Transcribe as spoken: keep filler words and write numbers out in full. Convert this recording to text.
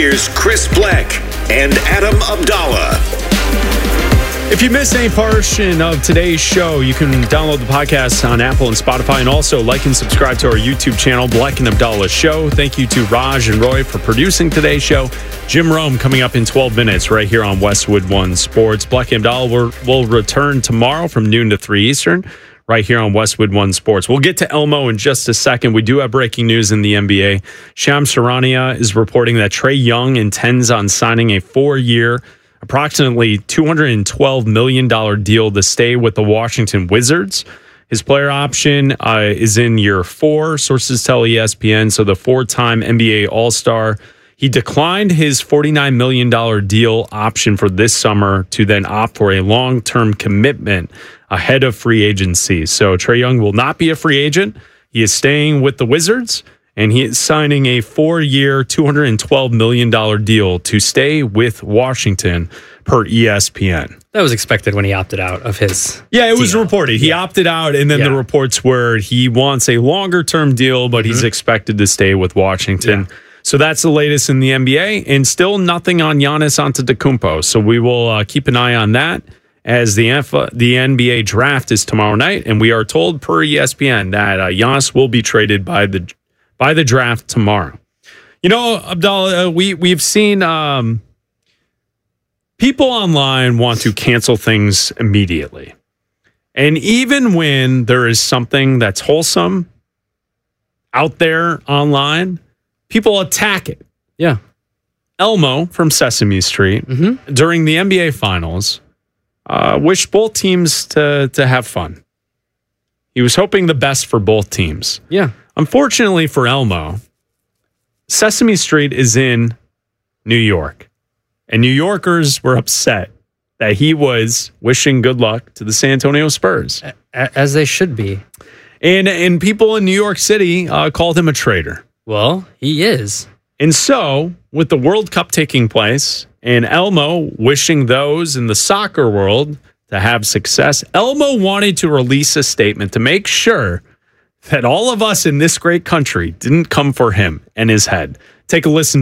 here's Chris Black and Adam Abdallah. If you missed any portion of today's show, you can download the podcast on Apple and Spotify, and also like and subscribe to our YouTube channel, Black and Abdallah Show. Thank you to Raj and Roy for producing today's show. Jim Rome coming up in twelve minutes right here on Westwood One Sports. Black and Abdallah will, will return tomorrow from noon to three Eastern right here on Westwood One Sports. We'll get to Elmo in just a second. We do have breaking news in the N B A. Shams Charania is reporting that Trae Young intends on signing a four-year, approximately two hundred twelve million dollars deal to stay with the Washington Wizards. His player option uh, is in year four, sources tell E S P N. So the four-time N B A All-Star, he declined his forty-nine million dollars deal option for this summer to then opt for a long-term commitment ahead of free agency. So Trae Young will not be a free agent. He is staying with the Wizards, and he is signing a four-year, two hundred twelve million dollars deal to stay with Washington per E S P N. That was expected when he opted out of his Yeah, it was deal. reported. He yeah. opted out, and then yeah. the reports were he wants a longer-term deal, but mm-hmm. he's expected to stay with Washington. Yeah. So that's the latest in the N B A, and still nothing on Giannis Antetokounmpo. So we will uh, keep an eye on that as the F- the N B A draft is tomorrow night, and we are told per E S P N that uh, Giannis will be traded by the by the draft tomorrow. You know, Abdallah, uh, we we've seen um, people online want to cancel things immediately, and even when there is something that's wholesome out there online, people attack it. Yeah, Elmo from Sesame Street mm-hmm. during the N B A Finals uh, wished both teams to to have fun. He was hoping the best for both teams. Yeah. Unfortunately for Elmo, Sesame Street is in New York, and New Yorkers were upset that he was wishing good luck to the San Antonio Spurs. As they should be. And, and people in New York City uh, called him a traitor. Well, he is. And so, with the World Cup taking place and Elmo wishing those in the soccer world to have success, Elmo wanted to release a statement to make sure that all of us in this great country didn't come for him and his head. Take a listen